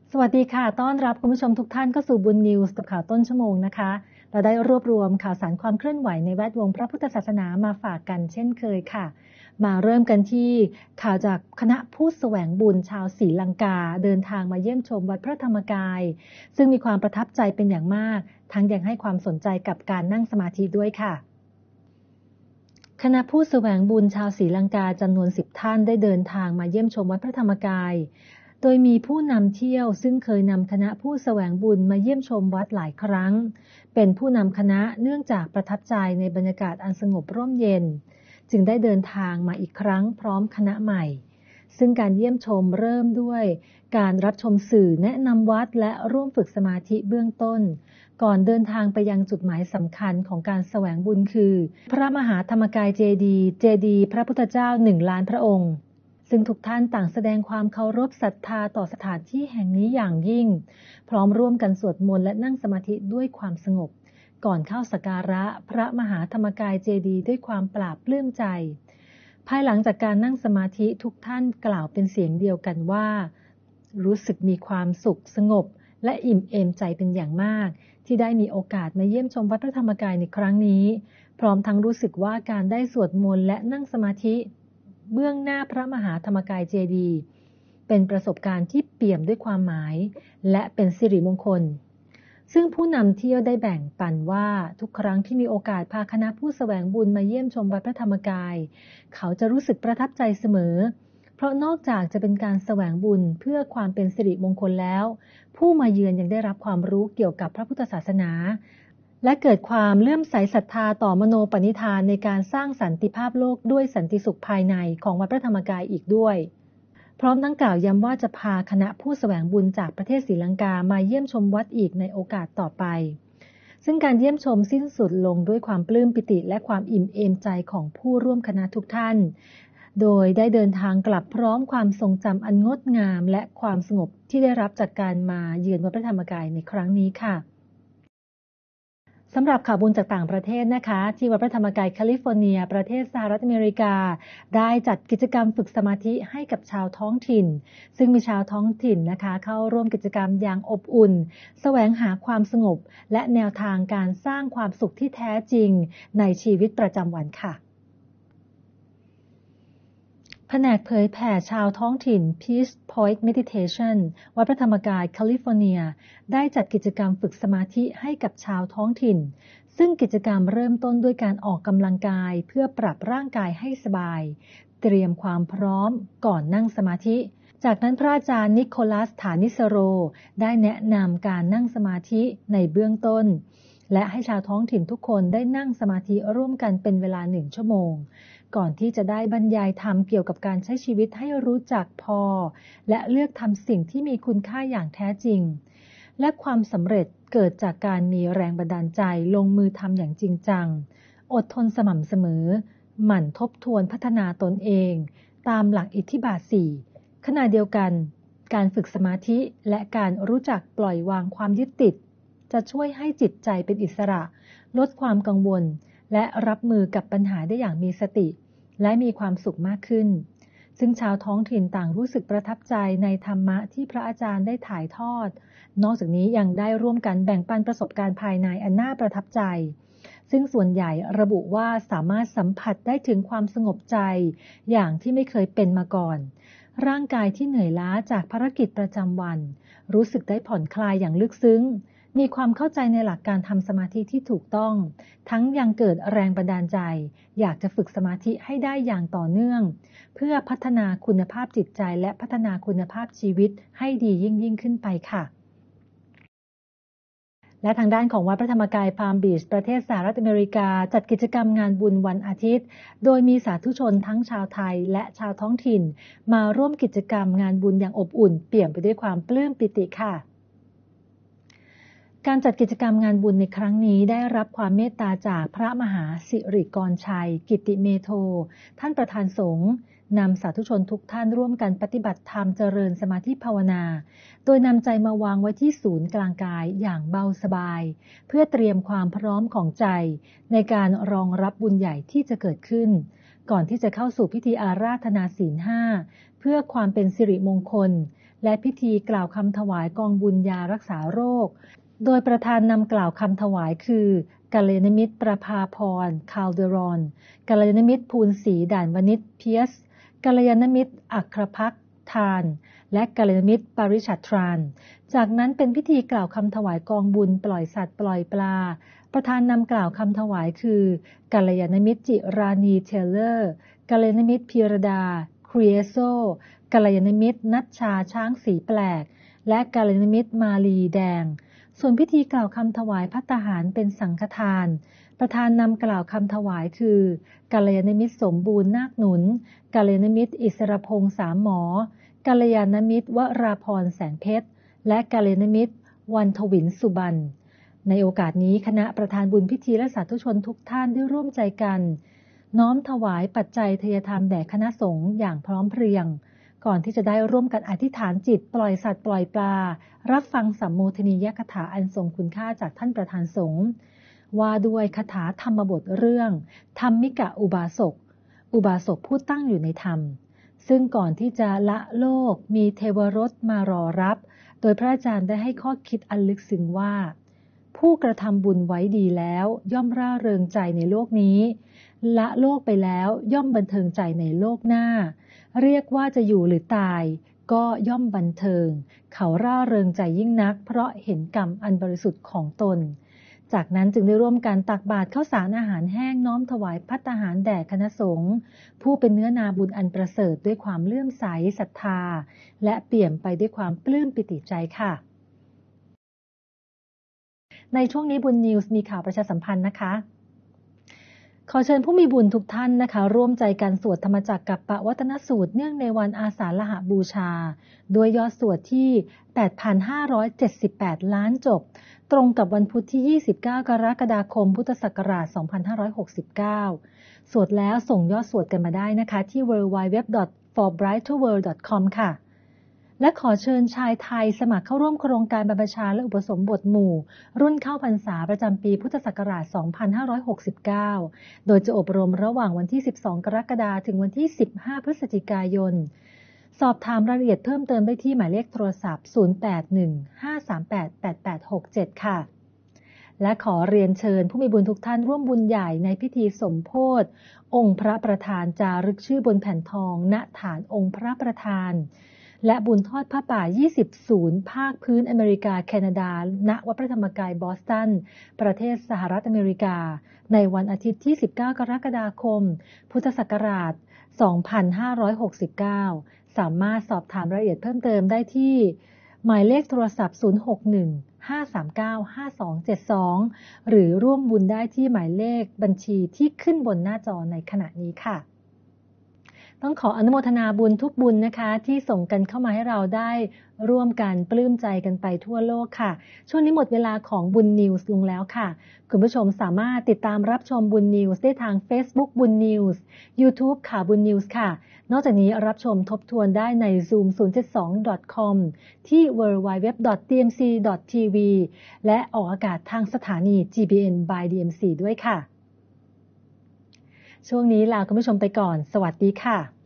สวัสดีค่ะต้อนรับคุณผู้ชมทุกท่านเข้าสู่บุญนิวส์กับข่าวต้นชั่วโมงนะคะเราได้รวบรวมข่าวสารความเคลื่อนไหวในแวดวงพระพุทธศาสนามาฝากกันเช่นเคยค่ะมาเริ่มกันที่ข่าวจากคณะผู้แสวงบุญชาวศรีลังกาเดินทางมาเยี่ยมชมวัดพระธรรมกายซึ่งมีความประทับใจเป็นอย่างมากทั้งยังให้ความสนใจกับการนั่งสมาธิด้วยค่ะคณะผู้แสวงบุญชาวศรีลังกาจำนวน10ท่านได้เดินทางมาเยี่ยมชมวัดพระธรรมกายโดยมีผู้นำเที่ยวซึ่งเคยนำคณะผู้แสวงบุญมาเยี่ยมชมวัดหลายครั้งเป็นผู้นำคณะเนื่องจากประทับใจในบรรยากาศอันสงบร่มเย็นจึงได้เดินทางมาอีกครั้งพร้อมคณะใหม่ซึ่งการเยี่ยมชมเริ่มด้วยการรับชมสื่อแนะนำวัดและร่วมฝึกสมาธิเบื้องต้นก่อนเดินทางไปยังจุดหมายสำคัญของการแสวงบุญคือพระมหาธรรมกายเจดีย์พระพุทธเจ้า1 ล้านพระองค์ซึ่งทุกท่านต่างแสดงความเคารพศรัทธาต่อสถานที่แห่งนี้อย่างยิ่งพร้อมร่วมกันสวดมนต์และนั่งสมาธิด้วยความสงบก่อนเข้าสักการะพระมหาธรรมกายเจดีย์ด้วยความปราบปลื้มใจภายหลังจากการนั่งสมาธิทุกท่านกล่าวเป็นเสียงเดียวกันว่ารู้สึกมีความสุขสงบและอิ่มเอมใจเป็นอย่างมากที่ได้มีโอกาสมาเยี่ยมชมวัดพระธรรมกายในครั้งนี้พร้อมทั้งรู้สึกว่าการได้สวดมนต์และนั่งสมาธิเบื้องหน้าพระมหาธรรมกายเจดีย์เป็นประสบการณ์ที่เปี่ยมด้วยความหมายและเป็นสิริมงคลซึ่งผู้นำเที่ยวได้แบ่งปันว่าทุกครั้งที่มีโอกาสพาคณะผู้แสวงบุญมาเยี่ยมชมวัดพระธรรมกายเขาจะรู้สึกประทับใจเสมอเพราะนอกจากจะเป็นการแสวงบุญเพื่อความเป็นสิริมงคลแล้วผู้มาเยือนยังได้รับความรู้เกี่ยวกับพระพุทธศาสนาและเกิดความเลื่อมใสศรัทธาต่อมโนปณิธานในการสร้างสันติภาพโลกด้วยสันติสุขภายในของวัดพระธรรมกายอีกด้วยพร้อมทั้งกล่าวย้ำว่าจะพาคณะผู้แสวงบุญจากประเทศศรีลังกามาเยี่ยมชมวัดอีกในโอกาสต่อไปซึ่งการเยี่ยมชมสิ้นสุดลงด้วยความปลื้มปิติและความอิ่มเอมใจของผู้ร่วมคณะทุกท่านโดยได้เดินทางกลับพร้อมความทรงจำอันงดงามและความสงบที่ได้รับจากการมาเยือนวัดพระธรรมกายในครั้งนี้ค่ะสำหรับข่าวบุญจากต่างประเทศนะคะที่วัดพระธรรมกายแคลิฟอร์เนียประเทศสหรัฐอเมริกาได้จัดกิจกรรมฝึกสมาธิให้กับชาวท้องถิ่นซึ่งมีชาวท้องถิ่นนะคะเข้าร่วมกิจกรรมอย่างอบอุ่นแสวงหาความสงบและแนวทางการสร้างความสุขที่แท้จริงในชีวิตประจำวันค่ะแผนกเผยแผ่ชาวท้องถิ่น Peace Point Meditation วัดพระธรรมกายแคลิฟอร์เนียได้จัดกิจกรรมฝึกสมาธิให้กับชาวท้องถิ่นซึ่งกิจกรรมเริ่มต้นด้วยการออกกำลังกายเพื่อปรับร่างกายให้สบายเตรียมความพร้อมก่อนนั่งสมาธิจากนั้นพระอาจารย์นิโคลัสฐานิสโรได้แนะนำการนั่งสมาธิในเบื้องต้นและให้ชาวท้องถิ่นทุกคนได้นั่งสมาธิร่วมกันเป็นเวลา1 ชั่วโมงก่อนที่จะได้บรรยายธรรมเกี่ยวกับการใช้ชีวิตให้รู้จักพอและเลือกทำสิ่งที่มีคุณค่าอย่างแท้จริงและความสำเร็จเกิดจากการมีแรงบันดาลใจลงมือทำอย่างจริงจังอดทนสม่ำเสมอหมั่นทบทวนพัฒนาตนเองตามหลักอิทธิบาท 4ขณะเดียวกันการฝึกสมาธิและการรู้จักปล่อยวางความยึดติดจะช่วยให้จิตใจเป็นอิสระลดความกังวลและรับมือกับปัญหาได้อย่างมีสติและมีความสุขมากขึ้นซึ่งชาวท้องถิ่นต่างรู้สึกประทับใจในธรรมะที่พระอาจารย์ได้ถ่ายทอดนอกจากนี้ยังได้ร่วมกันแบ่งปันประสบการณ์ภายในอันน่าประทับใจซึ่งส่วนใหญ่ระบุว่าสามารถสัมผัสได้ถึงความสงบใจอย่างที่ไม่เคยเป็นมาก่อนร่างกายที่เหนื่อยล้าจากภารกิจประจำวันรู้สึกได้ผ่อนคลายอย่างลึกซึ้งมีความเข้าใจในหลักการทำสมาธิที่ถูกต้องทั้งยังเกิดแรงบันดาลใจอยากจะฝึกสมาธิให้ได้อย่างต่อเนื่องเพื่อพัฒนาคุณภาพจิตใจและพัฒนาคุณภาพชีวิตให้ดียิ่งขึ้นไปค่ะและทางด้านของวัดพระธรรมกายพาล์มบีชประเทศสหรัฐอเมริกาจัดกิจกรรมงานบุญวันอาทิตย์โดยมีสาธุชนทั้งชาวไทยและชาวท้องถิ่นมาร่วมกิจกรรมงานบุญอย่างอบอุ่นเปี่ยมไปด้วยความปลื้มปิติค่ะการจัดกิจกรรมงานบุญในครั้งนี้ได้รับความเมตตาจากพระมหาสิริกรชัยกิติเมโทท่านประธานสงฆ์นำสาธุชนทุกท่านร่วมกันปฏิบัติธรรมเจริญสมาธิภาวนาโดยนำใจมาวางไว้ที่ศูนย์กลางกายอย่างเบาสบายเพื่อเตรียมความพร้อมของใจในการรองรับบุญใหญ่ที่จะเกิดขึ้นก่อนที่จะเข้าสู่พิธีอาราธนาศีล 5เพื่อความเป็นสิริมงคลและพิธีกล่าวคำถวายกองบุญยารักษาโรคโดยประธานนำกล่าวคำถวายคือกัลยาณมิตรประภาพรคาลเดรอนกัลยาณมิตรภูลศรีด่านวณิชเพียสกัลยาณมิตรอัครพักษ์ทานและกัลยาณมิตรปริชัตทรานจากนั้นเป็นพิธีกล่าวคำถวายกองบุญปล่อยสัตว์ปล่อยปลาประธานนำกล่าวคำถวายคือกัลยาณมิตรจิรานีเทเลอร์กัลยาณมิตรพีรดาครีเอโซกัลยาณมิตรนัชชาช้างสีแปลกและกัลยาณมิตรมาลีแดงส่วนพิธีกล่าวคำถวายภัตตาหารเป็นสังฆทานประธานนำกล่าวคำถวายคือกัลยาณมิตรสมบูรณ์นาคหนุนกัลยาณมิตรอิสรพงษ์สามหมอกัลยาณมิตรวราพรแสงเพชรและกัลยาณมิตรวันทวินสุบรรณในโอกาสนี้คณะประธานบุญพิธีและสาธุชนทุกท่านได้ร่วมใจกันน้อมถวายปัจจัยทายธรรมแด่คณะสงฆ์อย่างพร้อมเพรียงก่อนที่จะได้ร่วมกันอธิษฐานจิตปล่อยสัตว์ปล่อยปลารับฟังสัมโมทนียคถาอันทรงคุณค่าจากท่านประธานสงฆ์ว่าด้วยคาถาธรรมบทเรื่องธรรมิกะอุบาสกผู้ตั้งอยู่ในธรรมซึ่งก่อนที่จะละโลกมีเทวรสมารอรับโดยพระอาจารย์ได้ให้ข้อคิดอันลึกซึ้งว่าผู้กระทำบุญไว้ดีแล้วย่อมร่าเริงใจในโลกนี้ละโลกไปแล้วย่อมบันเทิงใจในโลกหน้าเรียกว่าจะอยู่หรือตายก็ย่อมบันเทิงเขาร่าเริงใจยิ่งนักเพราะเห็นกรรมอันบริสุทธิ์ของตนจากนั้นจึงได้ร่วมกันตักบาตรข้าวสารอาหารแห้งน้อมถวายภัตตาหารแด่คณะสงฆ์ผู้เป็นเนื้อนาบุญอันประเสริฐด้วยความเลื่อมใสศรัทธาและเปี่ยมไปด้วยความปลื้มปิติใจค่ะในช่วงนี้บุญนิวส์มีข่าวประชาสัมพันธ์นะคะขอเชิญผู้มีบุญทุกท่านนะคะร่วมใจกันสวดธรรมจักรกัปปวัตนสูตรเนื่องในวันอาสาฬหบูชาด้วยยอดสวดที่ 8,578 ล้านจบตรงกับวันพุธที่ 29 กรกฎาคม พุทธศักราช 2569 สวดแล้วส่งยอดสวดกันมาได้นะคะที่ www.forbrighterworld.com ค่ะและขอเชิญชายไทยสมัครเข้าร่วมโครงการบรรพชาและอุปสมบทหมู่รุ่นเข้าพรรษาประจำปีพุทธศักราช 2569 โดยจะอบรมระหว่างวันที่ 12 กรกฎาคม ถึงวันที่ 15 พฤศจิกายน สอบถามรายละเอียดเพิ่มเติมได้ที่หมายเลขโทรศัพท์ 0815388867 ค่ะและขอเรียนเชิญผู้มีบุญทุกท่านร่วมบุญใหญ่ในพิธีสมโภชองค์พระประธานจารึกชื่อบนแผ่นทองณฐานองค์พระประธานและบุญทอดผ้าป่า 20 ศูนย์ภาคพื้นอเมริกาแคนาดาณวัดพระธรรมกายบอสตันประเทศสหรัฐอเมริกาในวันอาทิตย์ที่ 19 กรกฎาคม พุทธศักราช 2569 สามารถสอบถามรายละเอียดเพิ่มเติมได้ที่หมายเลขโทรศัพท์ 061-539-5272 หรือร่วมบุญได้ที่หมายเลขบัญชีที่ขึ้นบนหน้าจอในขณะนี้ค่ะต้องขออนุโมทนาบุญทุกบุญนะคะที่ส่งกันเข้ามาให้เราได้ร่วมกันปลื้มใจกันไปทั่วโลกค่ะช่วงนี้หมดเวลาของบุญนิวส์ลงแล้วค่ะคุณผู้ชมสามารถติดตามรับชมบุญนิวส์ได้ทาง Facebook บุญนิวส์ YouTube ข่าวบุญนิวส์ค่ะนอกจากนี้รับชมทบทวนได้ใน zoom072.com ที่ www.dmc.tv และออกอากาศทางสถานี GBN by DMC ด้วยค่ะช่วงนี้ลาคุณผู้ชมไปก่อนสวัสดีค่ะ